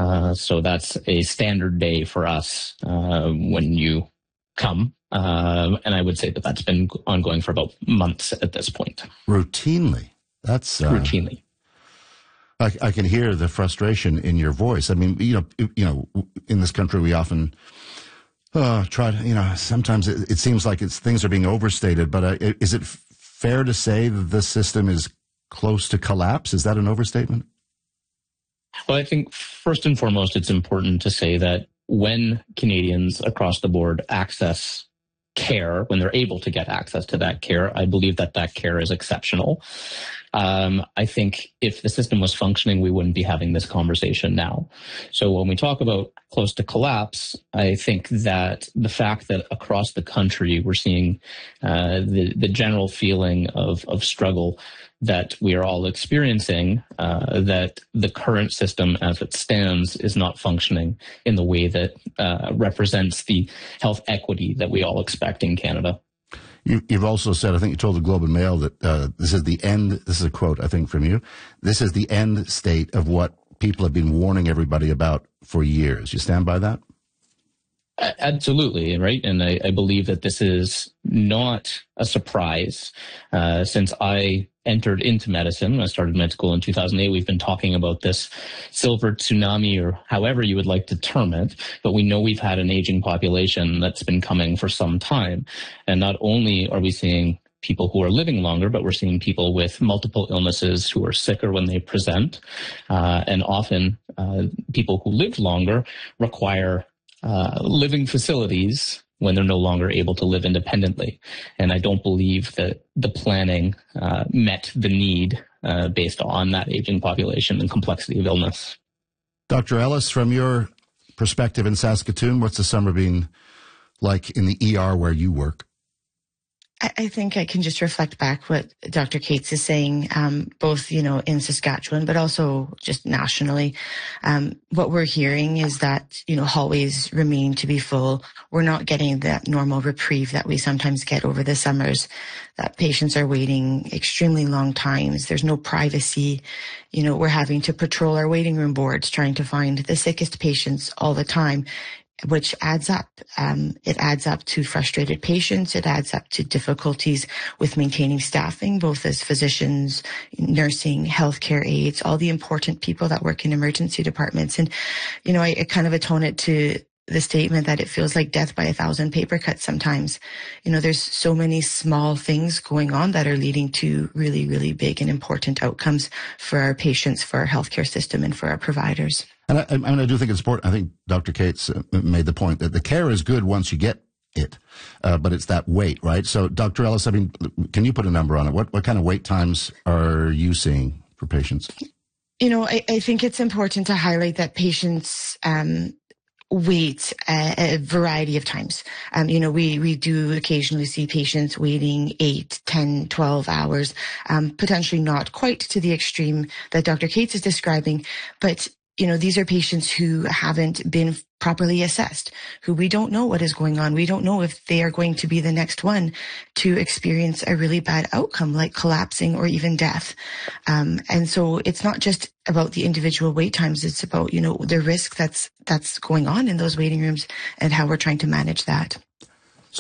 So that's a standard day for us when you come. And I would say that that's been ongoing for about months at this point. Routinely. That's routinely. I can hear the frustration in your voice. I mean, in this country, we often try to, sometimes it seems like things are being overstated, but is it fair to say that the system is close to collapse? Is that an overstatement? Well, I think first and foremost, it's important to say that when Canadians across the board access care, when they're able to get access to that care, I believe that care is exceptional. I think if the system was functioning, we wouldn't be having this conversation now. So when we talk about close to collapse, I think that the fact that across the country we're seeing the general feeling of struggle that we are all experiencing, that the current system as it stands is not functioning in the way that represents the health equity that we all expect in Canada. You've also said, I think you told the Globe and Mail that this is the end, this is a quote, I think, from you, this is the end state of what people have been warning everybody about for years. You stand by that? Absolutely, right? And I believe that this is not a surprise. Since I entered into medicine, I started med school in 2008, we've been talking about this silver tsunami, or however you would like to term it, but we know we've had an aging population that's been coming for some time. And not only are we seeing people who are living longer, but we're seeing people with multiple illnesses who are sicker when they present. And often people who live longer require living facilities when they're no longer able to live independently. And I don't believe that the planning met the need based on that aging population and complexity of illness. Dr. Ellis, from your perspective in Saskatoon, what's the summer been like in the ER where you work? I think I can just reflect back what Dr. Cates is saying, both, in Saskatchewan, but also just nationally. What we're hearing is that, hallways remain to be full. We're not getting that normal reprieve that we sometimes get over the summers, that patients are waiting extremely long times. There's no privacy. We're having to patrol our waiting room boards, trying to find the sickest patients all the time, which adds up. It adds up to frustrated patients. It adds up to difficulties with maintaining staffing, both as physicians, nursing, healthcare aides, all the important people that work in emergency departments. And, I kind of atone it to the statement that it feels like death by 1,000 paper cuts sometimes. There's so many small things going on that are leading to really, really big and important outcomes for our patients, for our healthcare system, and for our providers. And I do think it's important. I think Dr. Cates made the point that the care is good once you get it, but it's that wait, right? So, Dr. Ellis, can you put a number on it? What kind of wait times are you seeing for patients? I think it's important to highlight that patients wait a variety of times. We do occasionally see patients waiting 8, 10, 12 hours, potentially not quite to the extreme that Dr. Cates is describing, but these are patients who haven't been properly assessed, who we don't know what is going on. We don't know if they are going to be the next one to experience a really bad outcome like collapsing or even death. And so it's not just about the individual wait times. It's about, the risk that's going on in those waiting rooms and how we're trying to manage that.